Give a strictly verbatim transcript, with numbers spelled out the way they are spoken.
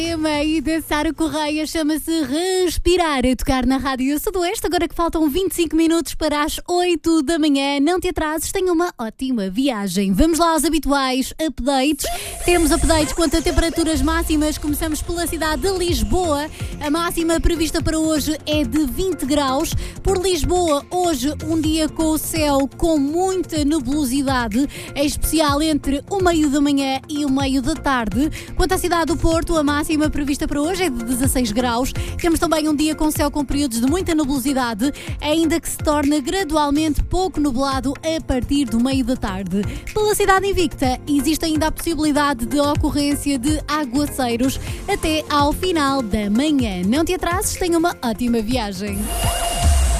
E da Sara Correia chama-se Respirar, a tocar na Rádio Sudoeste. Agora que faltam vinte e cinco minutos para as oito da manhã, não te atrases, tenha uma ótima viagem. Vamos lá aos habituais updates. Temos updates quanto a temperaturas máximas. Começamos pela cidade de Lisboa. A máxima prevista para hoje é de vinte graus. Por Lisboa, hoje um dia com o céu com muita nebulosidade, em especial entre o meio da manhã e o meio da tarde. Quanto à cidade do Porto, a máxima prevista para hoje é de dezasseis graus. Temos também um dia com céu com períodos de muita nebulosidade, ainda que se torna gradualmente pouco nublado a partir do meio da tarde. Pela cidade invicta, existe ainda a possibilidade de ocorrência de aguaceiros até ao final da manhã. Não te atrases, tenha uma ótima viagem.